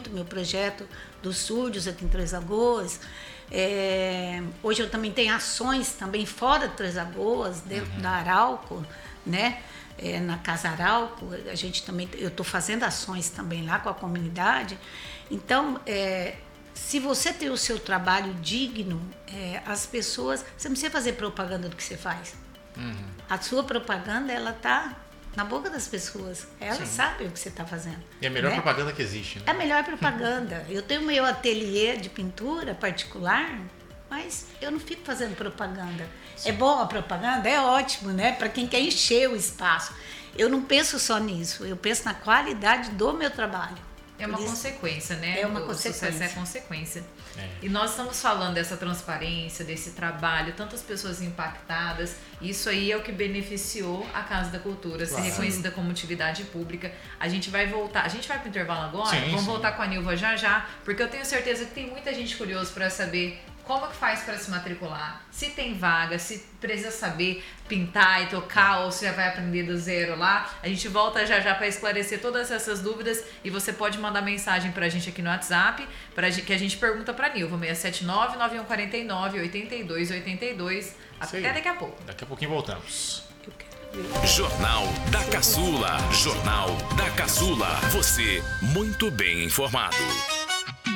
muito meu projeto dos surdos aqui em Três Lagoas. Hoje eu também tenho ações também fora de Três Lagoas, dentro da Arauco, né? Na Casa Arauco, eu estou fazendo ações também lá com a comunidade. Então, se você tem o seu trabalho digno, as pessoas... Você não precisa fazer propaganda do que você faz. A sua propaganda, ela está na boca das pessoas. Elas sabem o que você está fazendo. E é a melhor propaganda que existe, né? É a melhor propaganda. Eu tenho meu ateliê de pintura particular, mas eu não fico fazendo propaganda. Sim. É bom a propaganda? É ótimo, né? Para quem quer encher o espaço. Eu não penso só nisso. Eu penso na qualidade do meu trabalho. É uma consequência, né? É uma consequência. O sucesso é consequência. E nós estamos falando dessa transparência, desse trabalho, tantas pessoas impactadas. Isso aí é o que beneficiou a Casa da Cultura, ser reconhecida como utilidade pública. A gente vai voltar, a gente vai para o intervalo agora, vamos voltar com a Nilva já, porque eu tenho certeza que tem muita gente curiosa para saber como que faz para se matricular, se tem vaga, se precisa saber pintar e tocar ou se já vai aprender do zero lá. A gente volta já para esclarecer todas essas dúvidas e você pode mandar mensagem para a gente aqui no WhatsApp, que a gente pergunta para a Nilva, 679-9149-8282. Até daqui a pouco. Daqui a pouquinho voltamos. Jornal da Caçula. Jornal da Caçula. Você muito bem informado.